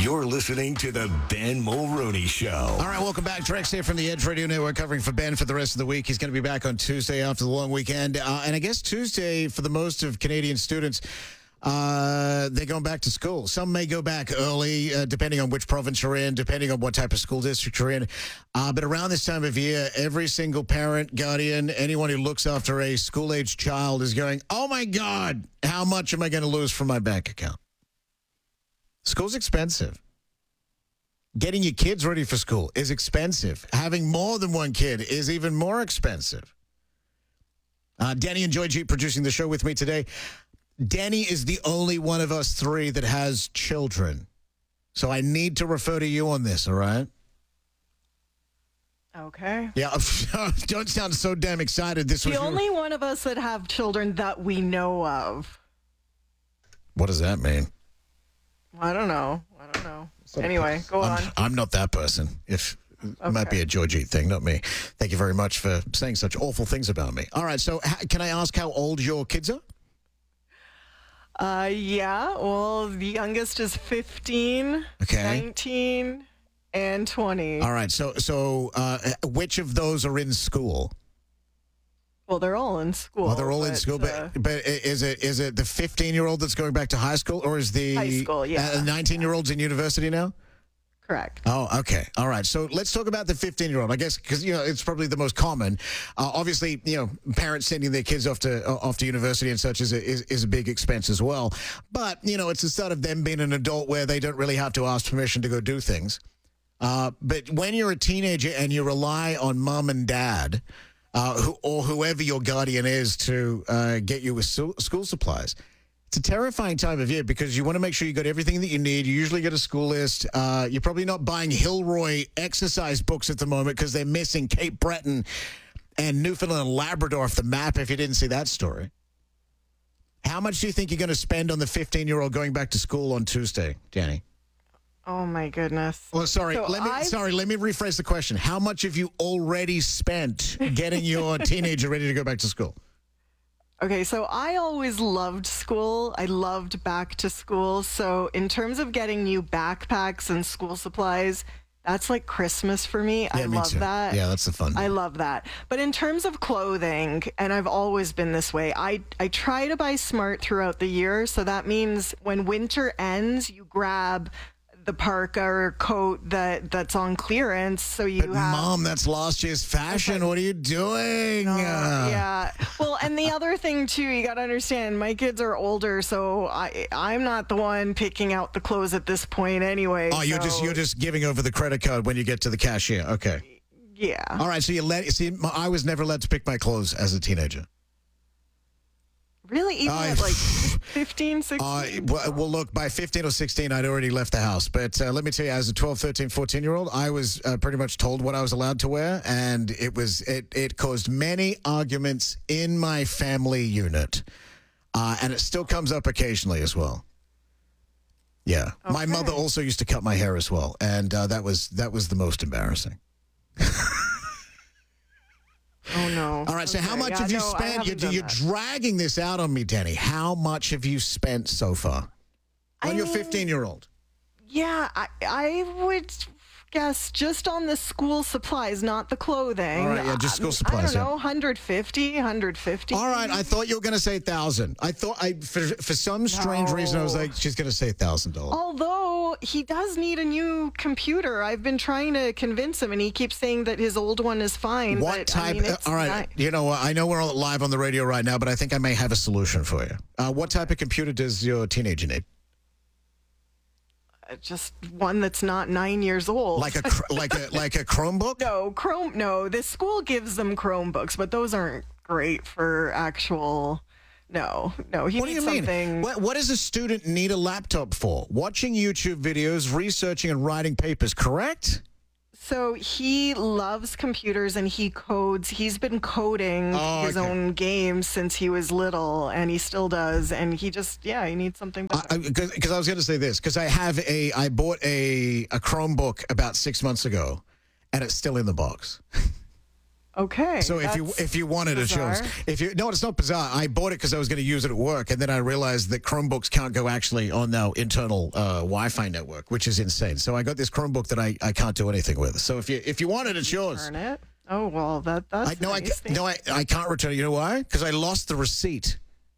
You're listening to the Ben Mulroney Show. All right, welcome back. Drex here from the Edge Radio Network, covering for Ben for the rest of the week. He's going to be back on Tuesday after the long weekend. And I guess Tuesday, for the most of Canadian students, they're going back to school. Some may go back early, depending on which province you're in, depending on what type of school district you're in. But around this time of year, every single parent, guardian, anyone who looks after a school-aged child is going, oh, my God, how much am I going to lose from my bank account? School's expensive. Getting your kids ready for school is expensive. Having more than one kid is even more expensive. Danny and Joy G producing the show with me today. Danny is the only one of us three that has children. So I need to refer to you on this, all right? Okay. Yeah, don't sound so damn excited. This was the only one of us that have children that we know of. What does that mean? I don't know. Anyway, go on. I'm not that person. It might be a Georgie thing, not me. Thank you very much for saying such awful things about me. All right, so can I ask how old your kids are? Yeah, well, the youngest is 15, 19, and 20. All right, so which of those are in school? Well, they're all in school. Well, they're all in school, but is it the 15-year-old that's going back to high school, or is the high school? Yeah, 19-year-old's in university now? Correct. Oh, okay. All right. So let's talk about the 15-year-old, I guess, because it's probably the most common. Obviously, parents sending their kids off to university and such is a big expense as well. But it's the start of them being an adult where they don't really have to ask permission to go do things. But when you're a teenager and you rely on mom and dad, or whoever your guardian is to get you with school supplies. It's a terrifying time of year because you want to make sure you got everything that you need. You usually get a school list. You're probably not buying Hilroy exercise books at the moment because they're missing Cape Breton and Newfoundland and Labrador off the map if you didn't see that story. How much do you think you're going to spend on the 15-year-old going back to school on Tuesday, Danny? Oh, my goodness. Well, sorry. Let me rephrase the question. How much have you already spent getting your teenager ready to go back to school? Okay, so I always loved school. I loved back to school. So in terms of getting new backpacks and school supplies, that's like Christmas for me. Yeah, I me love too. that. Yeah, that's the fun. I love that. But in terms of clothing, and I've always been this way, I try to buy smart throughout the year. So that means when winter ends, you grab the parka or coat that's on clearance. So you have... Mom, that's last year's fashion. What are you doing? Yeah. Well, and the other thing, too, you got to understand, my kids are older, so I'm not the one picking out the clothes at this point anyway. Oh, you're just giving over the credit card when you get to the cashier. Okay. Yeah. All right, so I was never let to pick my clothes as a teenager. Really? Even at like 15, 16? Well, look, by 15 or 16, I'd already left the house. But let me tell you, as a 12, 13, 14-year-old, I was pretty much told what I was allowed to wear. And it caused many arguments in my family unit. And it still comes up occasionally as well. Yeah. Okay. My mother also used to cut my hair as well. And that was the most embarrassing. Oh, no. All right, so how much have you spent? You're dragging this out on me, Danny. How much have you spent so far on your 15-year-old? Yeah, I would guess just on the school supplies, not the clothing. All right, yeah, just school supplies. I don't know, 150. All right, I thought you were going to say 1,000. I thought, for some strange reason, I was like, she's going to say $1,000. Although he does need a new computer. I've been trying to convince him, and he keeps saying that his old one is fine. What type? All right, I know we're all live on the radio right now, but I think I may have a solution for you. What type of computer does your teenager need? Just one that's not 9 years old. Like a Chromebook? No, this school gives them Chromebooks, but those aren't great for actual. No. He what do you something... mean? What does a student need a laptop for? Watching YouTube videos, researching, and writing papers, correct? So he loves computers and he codes. He's been coding his own games since he was little, and he still does. And he needs something better. Because I was going to say this, because I bought a Chromebook about 6 months ago, and it's still in the box. Okay. So if you wanted a choice, no, it's not bizarre. I bought it because I was going to use it at work, and then I realized that Chromebooks can't go actually on our internal Wi-Fi network, which is insane. So I got this Chromebook that I can't do anything with. So if you want it, it's yours. Return it. Oh well, that's nice. I can't return it. You know why? Because I lost the receipt.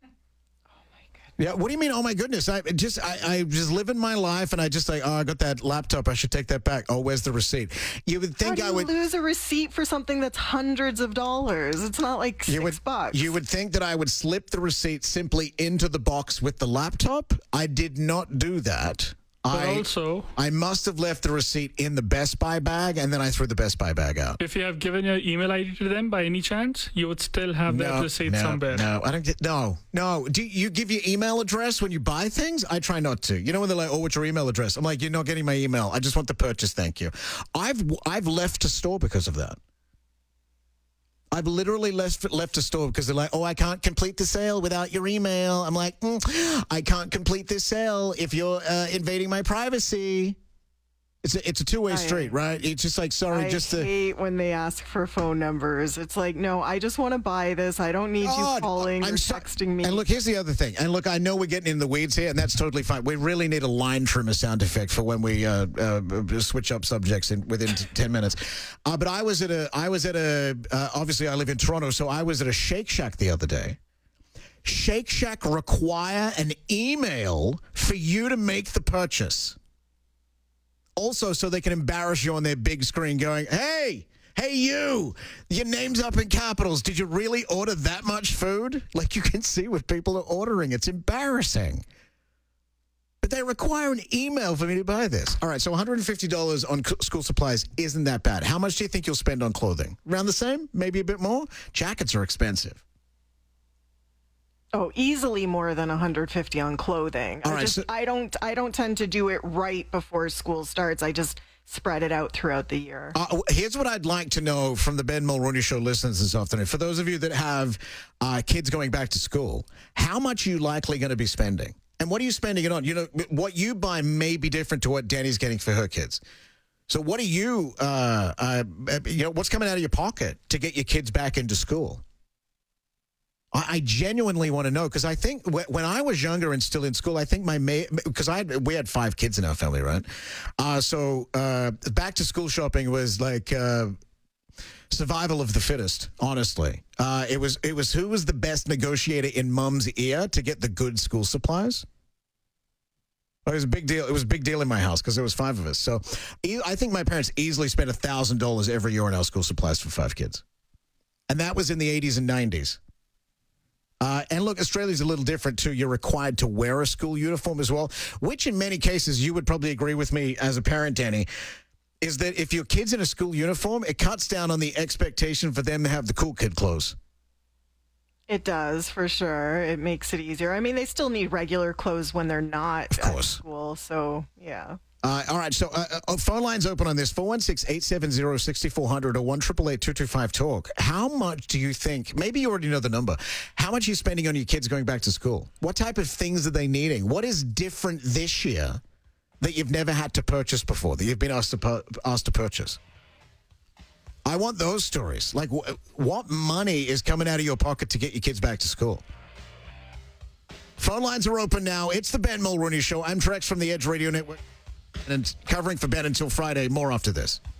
Yeah, what do you mean? Oh my goodness! I just living my life, and I just I got that laptop. I should take that back. Oh, where's the receipt? You would think How do you lose a receipt for something that's hundreds of dollars? It's not like $6. You would think that I would slip the receipt simply into the box with the laptop. I did not do that. I must have left the receipt in the Best Buy bag, and then I threw the Best Buy bag out. If you have given your email ID to them by any chance, you would still have that receipt somewhere. No, I don't get. No. Do you give your email address when you buy things? I try not to. You know when they're like, "Oh, what's your email address?" I'm like, "You're not getting my email. I just want the purchase. Thank you." I've left a store because of that. I've literally left a store because they're like, "Oh, I can't complete the sale without your email." I'm like, I can't complete this sale if you're invading my privacy. It's a two-way street, right? It's just like, sorry, I hate when they ask for phone numbers. It's like, no, I just want to buy this. I don't need you calling or texting me. And look, here's the other thing. And look, I know we're getting in the weeds here, and that's totally fine. We really need a line trimmer sound effect for when we switch up subjects within 10 minutes. But I was at a obviously I live in Toronto, so I was at a Shake Shack the other day. Shake Shack require an email for you to make the purchase. Also, so they can embarrass you on their big screen going, hey, you, your name's up in capitals. Did you really order that much food? Like you can see what people are ordering. It's embarrassing. But they require an email for me to buy this. All right, so $150 on school supplies isn't that bad. How much do you think you'll spend on clothing? Around the same? Maybe a bit more? Jackets are expensive. Oh, easily more than $150 on clothing. All right, I don't tend to do it right before school starts. I just spread it out throughout the year. Here's what I'd like to know from the Ben Mulroney Show listeners this afternoon. For those of you that have kids going back to school, how much are you likely going to be spending? And what are you spending it on? You know, what you buy may be different to what Danny's getting for her kids. So what are you, what's coming out of your pocket to get your kids back into school? I genuinely want to know, because I think when I was younger and still in school, I think because we had 5 kids in our family, right? So back to school shopping was like survival of the fittest, honestly. It was who was the best negotiator in mom's ear to get the good school supplies. It was a big deal. It was a big deal in my house because there was 5 of us. So I think my parents easily spent $1,000 every year on our school supplies for 5 kids. And that was in the 80s and 90s. And look, Australia's a little different too. You're required to wear a school uniform as well, which in many cases, you would probably agree with me as a parent, Danny, is that if your kid's in a school uniform, it cuts down on the expectation for them to have the cool kid clothes. It does, for sure. It makes it easier. I mean, they still need regular clothes when they're not at school, so yeah. All right, so phone lines open on this, 416-870-6400 or 1-888-225-TALK. How much do you think, maybe you already know the number, how much are you spending on your kids going back to school? What type of things are they needing? What is different this year that you've never had to purchase before, that you've been asked to purchase? I want those stories. Like, what money is coming out of your pocket to get your kids back to school? Phone lines are open now. It's the Ben Mulroney Show. I'm Trex from the Edge Radio Network. And covering for Ben until Friday. More after this.